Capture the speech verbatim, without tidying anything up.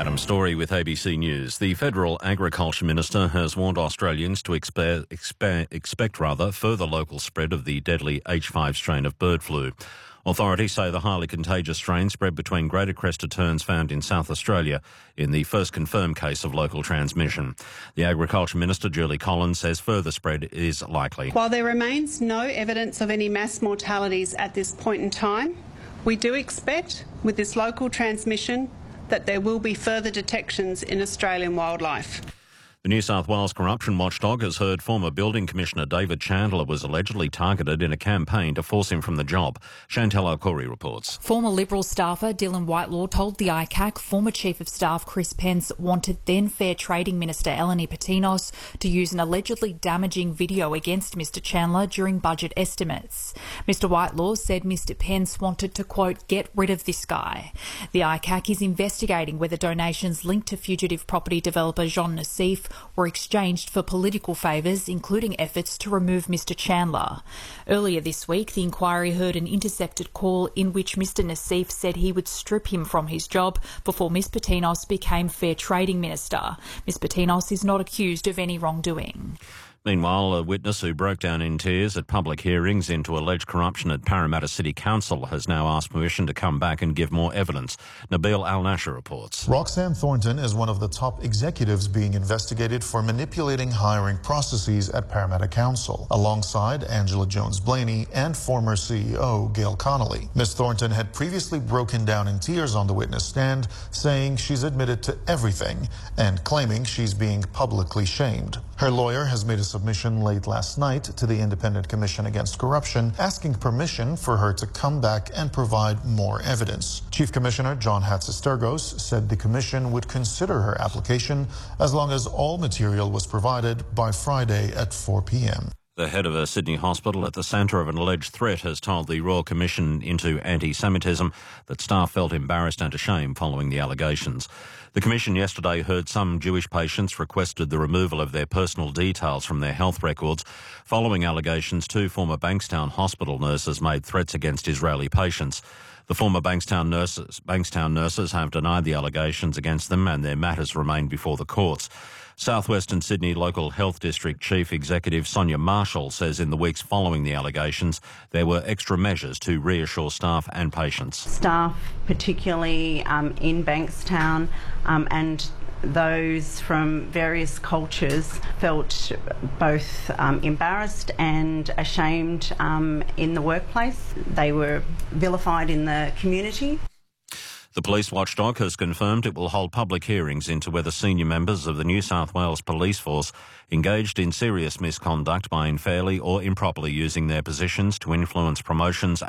Adam Story with A B C News. The Federal Agriculture Minister has warned Australians to expe- expe- expect rather further local spread of the deadly H five strain of bird flu. Authorities say the highly contagious strain spread between greater crested terns found in South Australia in the first confirmed case of local transmission. The Agriculture Minister, Julie Collins, says further spread is likely. While there remains no evidence of any mass mortalities at this point in time, we do expect, with this local transmission, that there will be further detections in Australian wildlife. The New South Wales corruption watchdog has heard former Building Commissioner David Chandler was allegedly targeted in a campaign to force him from the job. Chantal Alcori reports. Former Liberal staffer Dylan Whitelaw told the I C A C former Chief of Staff Chris Pence wanted then Fair Trading Minister Eleni Patinos to use an allegedly damaging video against Mr Chandler during budget estimates. Mr Whitelaw said Mr Pence wanted to, quote, get rid of this guy. The I C A C is investigating whether donations linked to fugitive property developer Jean Nassif were exchanged for political favours, including efforts to remove Mr Chandler. Earlier this week, the inquiry heard an intercepted call in which Mr Nassif said he would strip him from his job before Miz Patinos became Fair Trading Minister. Miz Patinos is not accused of any wrongdoing. Meanwhile, a witness who broke down in tears at public hearings into alleged corruption at Parramatta City Council has now asked permission to come back and give more evidence. Nabil Al-Nasher reports. Roxanne Thornton is one of the top executives being investigated for manipulating hiring processes at Parramatta Council, alongside Angela Jones-Blaney and former C E O Gail Connolly. Miz Thornton had previously broken down in tears on the witness stand, saying she's admitted to everything and claiming she's being publicly shamed. Her lawyer has made a submission late last night to the Independent Commission Against Corruption, asking permission for her to come back and provide more evidence. Chief Commissioner John Hatzistergos said the Commission would consider her application as long as all material was provided by Friday at four p m The head of a Sydney hospital at the centre of an alleged threat has told the Royal Commission into Anti-Semitism that staff felt embarrassed and ashamed following the allegations. The Commission yesterday heard some Jewish patients requested the removal of their personal details from their health records following allegations two former Bankstown hospital nurses made threats against Israeli patients. The former Bankstown nurses, Bankstown nurses have denied the allegations against them and their matters remain before the courts. South Western Sydney Local Health District Chief Executive Sonia Marshall says in the weeks following the allegations there were extra measures to reassure staff and patients. Staff, particularly um, in Bankstown um, and those from various cultures, felt both um, embarrassed and ashamed um, in the workplace. They were vilified in the community. The police watchdog has confirmed it will hold public hearings into whether senior members of the New South Wales Police Force engaged in serious misconduct by unfairly or improperly using their positions to influence promotions